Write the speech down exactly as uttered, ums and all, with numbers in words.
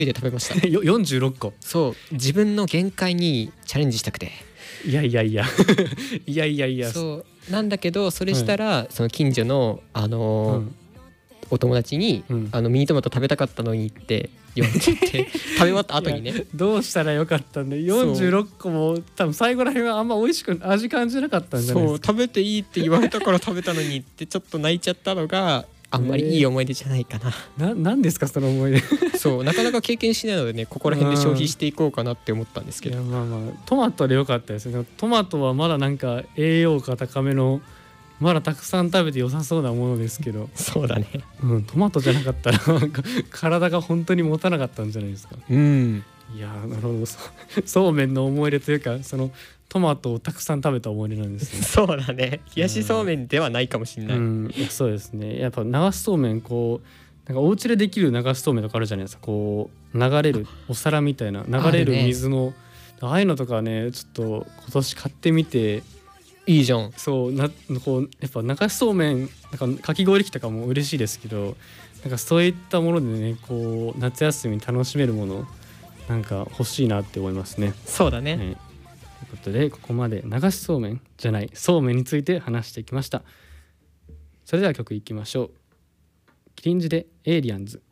で食べましたよよんじゅうろっこ。 そう自分の限界にチャレンジしたくていやいやいやいやいやいやそうなんだけどそれしたら、はい、その近所のあのーうんお友達に、うん、あのミニトマト食べたかったのにって言われて食べ終わった後にねどうしたらよかったんでよんじゅうろっこも多分最後らへんはあんま美味しく味感じなかったんじゃないですか。 そう食べていいって言われたから食べたのにってちょっと泣いちゃったのがあんまりいい思い出じゃないかな、 えー、ななんですかその思い出そうなかなか経験しないのでねここら辺で消費していこうかなって思ったんですけど、 いやまあまあトマトでよかったですね。トマトはまだなんか栄養価高めのまだたくさん食べて良さそうなものですけどそうだね、 うん、トマトじゃなかったら体が本当に持たなかったんじゃないですか。 うんいやなるほどそうめんの思い出というかそのトマトをたくさん食べた思い出なんですね。 そうだね冷やしそうめんではないかもしれない、うん、 いやそうですね。やっぱ流しそうめんこうなんかお家でできる流しそうめんとかあるじゃないですか。こう流れるお皿みたいな流れる水の あ,、ね、ああいうのとかねちょっと今年買ってみていいじゃん。 そうなこうやっぱ流しそうめんなんかかき氷機とかも嬉しいですけどなんかそういったものでねこう夏休み楽しめるものなんか欲しいなって思いますね。 そうだね、 ねということでここまで流しそうめんじゃないそうめんについて話してきました。それでは曲いきましょう。キリンジでエイリアンズ。